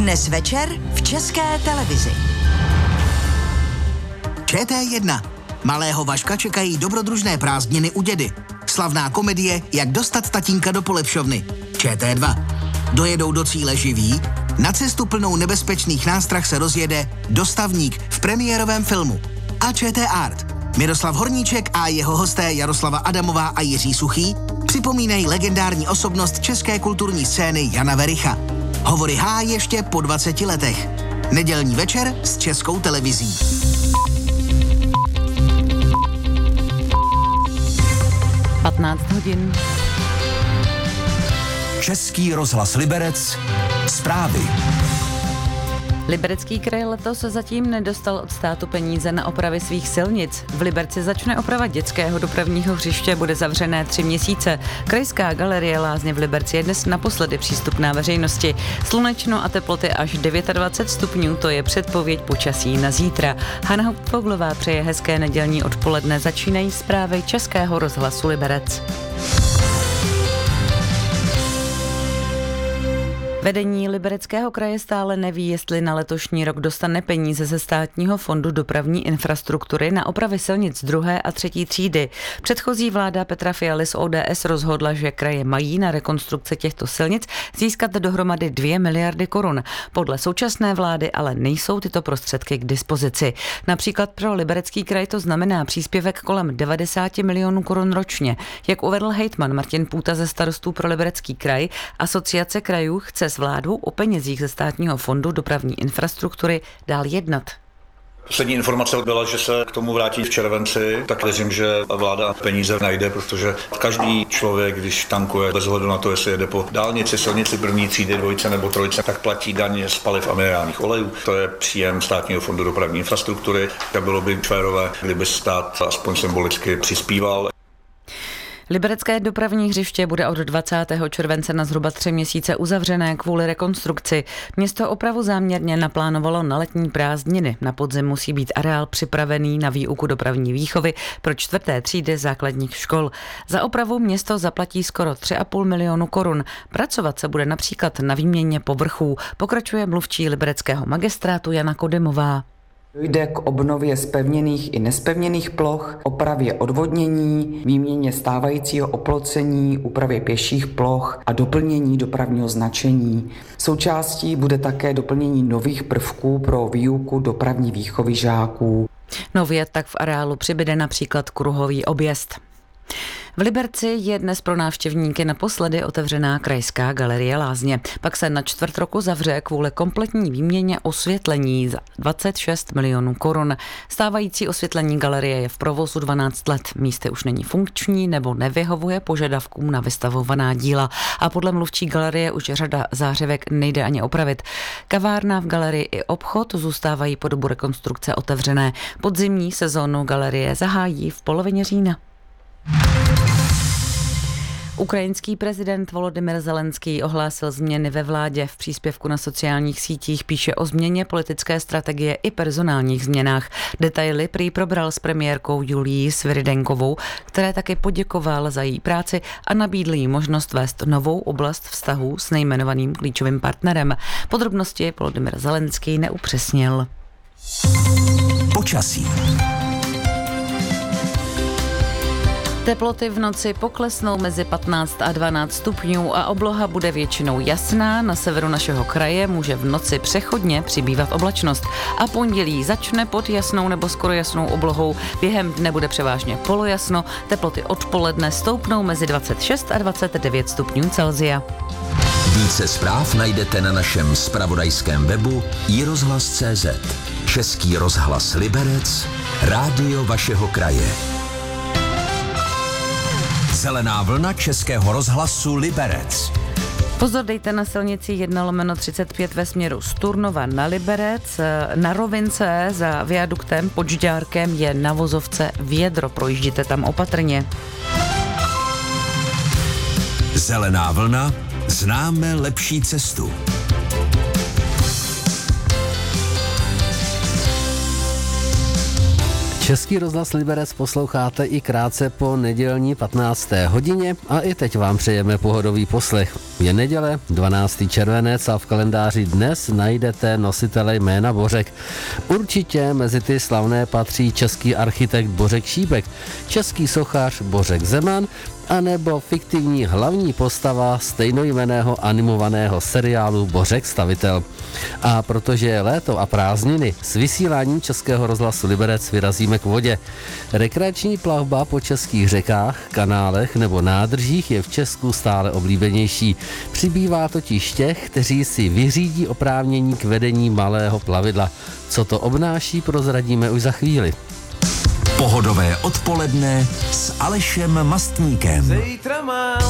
Dnes večer v České televizi. ČT1. Malého Vaška čekají dobrodružné prázdniny u dědy. Slavná komedie Jak dostat tatínka do polepšovny. ČT2. Dojedou do cíle živí? Na cestu plnou nebezpečných nástrah se rozjede Dostavník v premiérovém filmu. A ČT Art. Miroslav Horníček a jeho hosté Jaroslava Adamová a Jiří Suchý připomínají legendární osobnost české kulturní scény Jana Vericha. Hovory H ještě po 20 letech. Nedělní večer s Českou televizí. hodin. Český rozhlas Liberec. Zprávy. Liberecký kraj letos zatím nedostal od státu peníze na opravy svých silnic. V Liberci začne oprava dětského dopravního hřiště, bude zavřené 3 měsíce. Krajská galerie Lázně v Liberci je dnes naposledy přístupná veřejnosti. Slunečno a teploty až 29 stupňů, to je předpověď počasí na zítra. Hana Hauptfoglová přeje hezké nedělní odpoledne, začínají zprávy Českého rozhlasu Liberec. Vedení Libereckého kraje stále neví, jestli na letošní rok dostane peníze ze státního fondu dopravní infrastruktury na opravy silnic 2. a 3. třídy. Předchozí vláda Petra Fialy z ODS rozhodla, že kraje mají na rekonstrukce těchto silnic získat dohromady 2 miliardy korun. Podle současné vlády ale nejsou tyto prostředky k dispozici. Například pro Liberecký kraj to znamená příspěvek kolem 90 milionů korun ročně. Jak uvedl hejtman Martin Půta ze Starostů pro Liberecký kraj, Asociace krajů chce s vládou o penězích ze státního fondu dopravní infrastruktury dál jednat. Poslední informace byla, že se k tomu vrátí v červenci, tak věřím, že vláda peníze najde, protože každý člověk, když tankuje, bez ohledu na to, jestli jede po dálnici, silnici 1. třídy, 2. nebo 3, tak platí daň z paliv a minerálních olejů. To je příjem státního fondu dopravní infrastruktury. Tak bylo by férové, kdyby stát aspoň symbolicky přispíval. Liberecké dopravní hřiště bude od 20. července na zhruba 3 měsíce uzavřené kvůli rekonstrukci. Město opravu záměrně naplánovalo na letní prázdniny. Na podzim musí být areál připravený na výuku dopravní výchovy pro 4. třídy základních škol. Za opravu město zaplatí skoro 3,5 milionu korun. Pracovat se bude například na výměně povrchů, pokračuje mluvčí libereckého magistrátu Jana Kodemová. Dojde k obnově zpevněných i nespevněných ploch, opravě odvodnění, výměně stávajícího oplocení, úpravě pěších ploch a doplnění dopravního značení. Součástí bude také doplnění nových prvků pro výuku dopravní výchovy žáků. Nově tak v areálu přibyde například kruhový objezd. V Liberci je dnes pro návštěvníky naposledy otevřená krajská galerie Lázně. Pak se na čtvrt roku zavře kvůli kompletní výměně osvětlení za 26 milionů korun. Stávající osvětlení galerie je v provozu 12 let. Místy už není funkční nebo nevyhovuje požadavkům na vystavovaná díla. A podle mluvčí galerie už řada zářivek nejde ani opravit. Kavárna v galerii i obchod zůstávají po dobu rekonstrukce otevřené. Podzimní sezónu galerie zahájí v polovině října. Ukrajinský prezident Volodymyr Zelenský ohlásil změny ve vládě. V příspěvku na sociálních sítích píše o změně politické strategie i personálních změnách. Detaily prý probral s premiérkou Julií Sviridenkovou, které taky poděkoval za její práci a nabídl jí možnost vést novou oblast vztahů s nejmenovaným klíčovým partnerem. Podrobnosti Volodymyr Zelenský neupřesnil. Počasí. Teploty v noci poklesnou mezi 15 a 12 stupňů a obloha bude většinou jasná. Na severu našeho kraje může v noci přechodně přibývat oblačnost. A pondělí začne pod jasnou nebo skoro jasnou oblohou. Během dne bude převážně polojasno. Teploty odpoledne stoupnou mezi 26 a 29 stupňů Celsia. Více zpráv najdete na našem zpravodajském webu iRozhlas.cz. Český rozhlas Liberec, rádio vašeho kraje. Zelená vlna Českého rozhlasu Liberec. Pozor, dejte na silnici 1/35 ve směru z Turnova na Liberec. Na rovince za viaduktem pod Žďárkem je na vozovce vědro. Projíždíte tam opatrně. Zelená vlna. Známe lepší cestu. Český rozhlas Liberec posloucháte i krátce po nedělní 15. hodině a i teď vám přejeme pohodový poslech. Je neděle, 12. červenec a v kalendáři dnes najdete nositele jména Bořek. Určitě mezi ty slavné patří český architekt Bořek Šípek, český sochař Bořek Zeman, anebo fiktivní hlavní postava stejnojmenného animovaného seriálu Bořek Stavitel. A protože je léto a prázdniny, s vysíláním Českého rozhlasu Liberec vyrazíme k vodě. Rekreační plavba po českých řekách, kanálech nebo nádržích je v Česku stále oblíbenější. Přibývá totiž těch, kteří si vyřídí oprávnění k vedení malého plavidla. Co to obnáší, prozradíme už za chvíli. Pohodové odpoledne s Alešem Mastníkem.